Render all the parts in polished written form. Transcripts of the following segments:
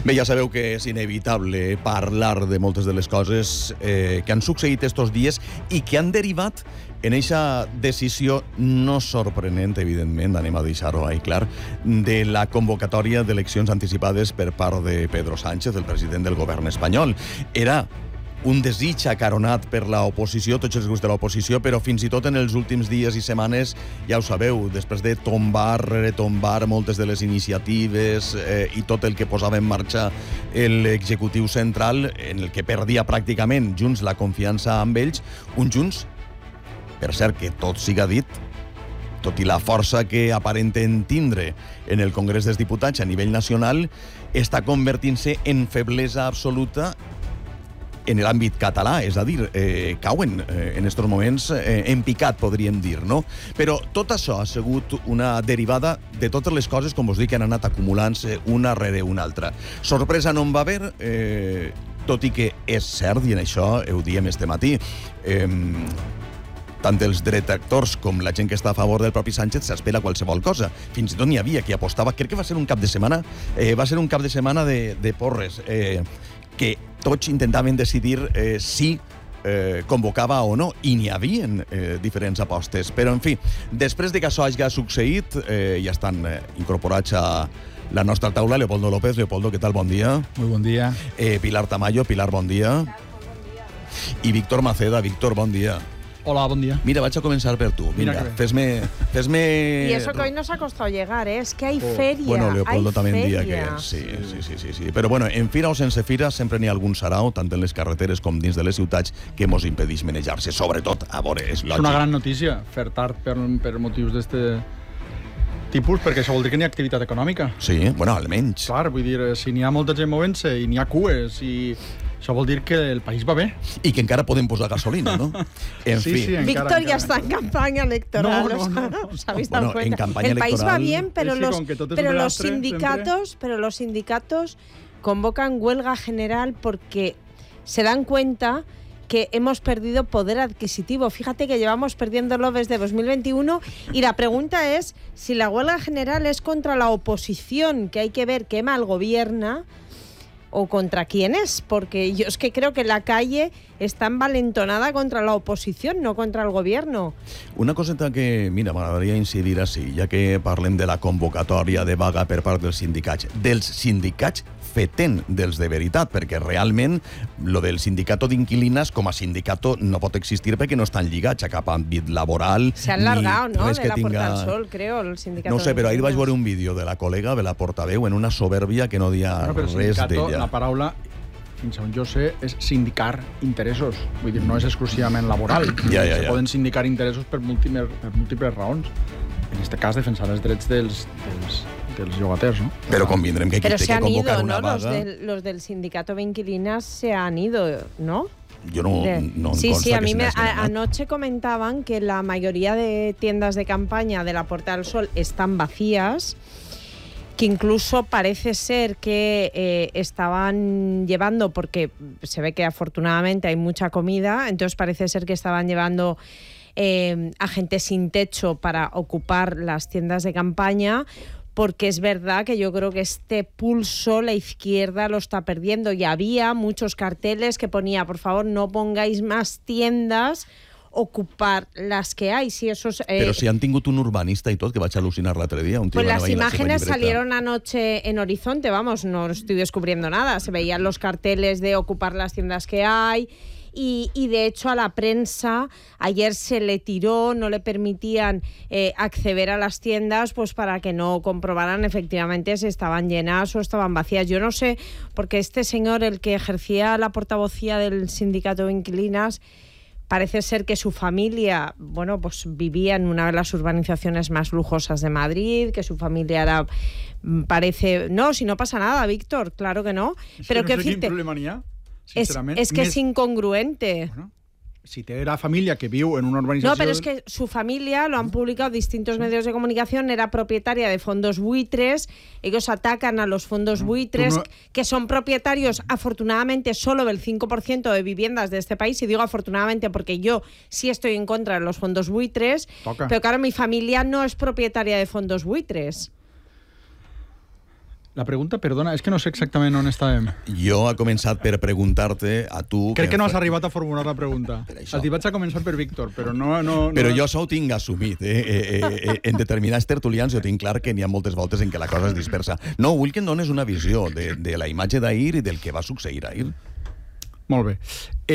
Bé, ja sabeu que és inevitable parlar de moltes de les coses que han succeït estos dies i que han derivat en eixa decisió no sorprenent, evidentment, anem a deixar-ho ahí clar, de la convocatòria d'eleccions anticipades per part de Pedro Sánchez, el president del govern espanyol. Era un desig acaronat per l'oposició, tots els grups de l'oposició, però fins i tot en els últims dies i setmanes, ja ho sabeu, després de retombar moltes de les iniciatives i tot el que posava en marxa l'executiu central, en el que perdia pràcticament Junts la confiança amb ells, un Junts, per cert, que tot siga dit, tot i la força que aparenten tindre en el Congrés dels Diputats a nivell nacional, està convertint-se en feblesa absoluta en l'àmbit català, és a dir, cauen en aquests moments en picat, podríem dir, no? Però tot això ha sigut una derivada de totes les coses, com us dic, que han anat acumulant-se una rere una altra. Sorpresa no en va haver, tot i que és cert, i en això ho diem este matí, tant els detractors com la gent que està a favor del propi Sánchez s'espera qualsevol cosa. Fins i tot n'hi havia qui apostava, crec que va ser un cap de setmana, de porres, que tots intentaven decidir si convocava o no, i n'hi havia diferents apostes. Però, en fi, després de que això hagi succeït, ja estan incorporats a la nostra taula Leopoldo López. Leopoldo, què tal? Bon dia. Muy bon dia. Pilar Tamayo. Pilar, bon dia. I Víctor Maceda. Víctor, bon dia. Hola, bon dia. Mira, vaig a començar per tu. Vinga, fes-me... Y eso que hoy nos ha costado llegar, es que hay feria. Bueno, Leopoldo també feria. dia que... Sí. Però bueno, en fira o sense fira sempre n'hi ha algun sarau, tant en les carreteres com dins de les ciutats, que mos impedeix manejar-se. Sobretot, a veure, és lògic. És una gran notícia fer tard per motius d'este tipus, perquè això vol dir que n'hi ha activitat econòmica. Sí, bueno, almenys. Clar, vull dir, si n'hi ha molta gent movent-se i n'hi ha cues i... Això vol dir que el país va bé. I que encara podem posar gasolina, ¿no? En sí, fin. sí, Víctor ya está en campaña electoral. No. ¿Os habéis dado cuenta? En campaña el país electoral, va bien, pero los sindicatos convocan huelga general porque se dan cuenta que hemos perdido poder adquisitivo. Fíjate que llevamos perdiéndolo desde 2021 y la pregunta es si la huelga general es contra la oposición, que hay que ver qué mal gobierna, o contra quién es, porque yo es que creo que la calle está envalentonada contra la oposición, no contra el gobierno. Una coseta que, mira, m'agradaria incidir així, ja que parlem de la convocatòria de vaga per part dels sindicats feten dels de veritat, perquè realment lo del sindicato d'inquilines com a sindicato no pot existir perquè no estan lligats a cap àmbit laboral. Se han largado, ¿no? De la Porta del Sol, creo, el sindicato. No sé, però ahir vaig veure un vídeo de la col·lega, de la portaveu, en una soberbia que no dia res d'ella. La paraula, fins on jo sé, és sindicar interessos. Vull dir, no és exclusivament laboral. Ja. Poden sindicar interessos per múltiples raons. En aquest cas, defensar els drets dels llogaters, ¿no? Però convindrem que qui té que convocar una vaga... Los del sindicato de inquilinas se han ido, ¿no? Yo no sí, a mí anoche anoche comentaban que la mayoría de tiendas de campaña de la Puerta del Sol están vacías, que incluso parece ser que estaban llevando, porque se ve que afortunadamente hay mucha comida, entonces parece ser que estaban llevando a gente sin techo para ocupar las tiendas de campaña, porque es verdad que yo creo que este pulso la izquierda lo está perdiendo, y había muchos carteles que ponía, por favor, no pongáis más tiendas, ocupar las que hay. Si eso es, Pero si han tingut un urbanista y todo, que vaig al·lucinar l'altre dia. Un pues las imágenes salieron anoche en Horizonte, vamos, no estoy descubriendo nada. Se veían los carteles de ocupar las tiendas que hay. Y de hecho a la prensa ayer se le tiró, no le permitían acceder a las tiendas, pues para que no comprobaran efectivamente si estaban llenas o estaban vacías. Yo no sé, porque este señor, el que ejercía la portavocía del sindicato de inquilinas, parece ser que su familia, bueno, pues vivía en una de las urbanizaciones más lujosas de Madrid, que su familia era, parece... No, si no pasa nada, Víctor, claro que no. Pero que no sé quin problema n'hi ha. Es que es incongruente. Bueno, si té la familia que viu en una urbanización... No, pero es que su familia, lo han publicado distintos medios de comunicación, era propietaria de fondos buitres. Ellos atacan a los fondos buitres, que son propietarios, afortunadamente, solo del 5% de viviendas de este país. Y digo afortunadamente porque yo sí estoy en contra de los fondos buitres. Pero claro, mi familia no es propietaria de fondos buitres. La pregunta, perdona, és que no sé exactament on estàvem. Jo he començat per preguntar-te a tu... Crec que no has arribat a formular la pregunta. això. T'hi vaig a començar per Víctor, però no... Però jo això ho tinc assumit. En determinats tertulians jo tinc clar que n'hi ha moltes voltes en què la cosa es dispersa. No, vull que em dones una visió de la imatge d'ahir i del que va succeir ahir. Molt bé.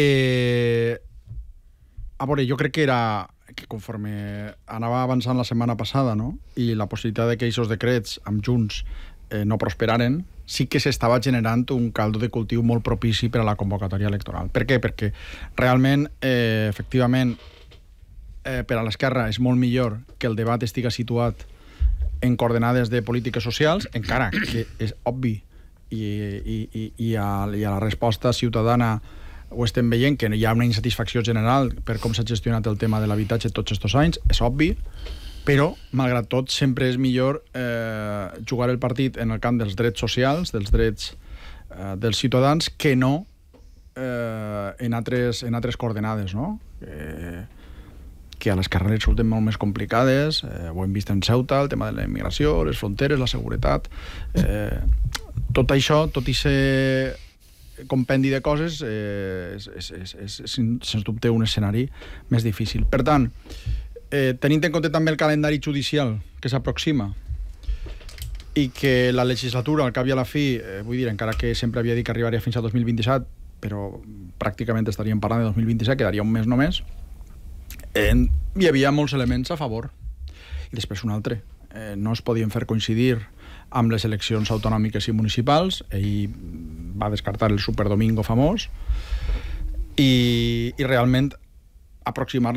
A veure, jo crec que conforme anava avançant la setmana passada, no? I la possibilitat de que aquests decrets amb Junts no prosperaren, sí que s'estava generant un caldo de cultiu molt propici per a la convocatòria electoral. Per què? Perquè realment, efectivament, per a l'esquerra és molt millor que el debat estiga situat en coordenades de polítiques socials, encara que és obvi i a la resposta ciutadana ho estem veient, que hi ha una insatisfacció general per com s'ha gestionat el tema de l'habitatge tots aquests anys, és obvi, però, malgrat tot, sempre és millor jugar el partit en el camp dels drets socials, dels drets dels ciutadans, que no en altres coordenades, no? Que a l'esquerra les surten molt més complicades, ho hem vist en Ceuta, el tema de la immigració, les fronteres, la seguretat... Tot això, tot i ser compendi de coses, és sens dubte un escenari més difícil. Per tant, tenint en compte també el calendari judicial que s'aproxima i que la legislatura, al cap i a la fi, vull dir, encara que sempre havia dit que arribaria fins a 2027, però pràcticament estaríem parlant de 2027, quedaria un mes només, hi havia molts elements a favor. I després un altre. No es podien fer coincidir amb les eleccions autonòmiques i municipals. Ell va descartar el superdomingo famós i realment aproximar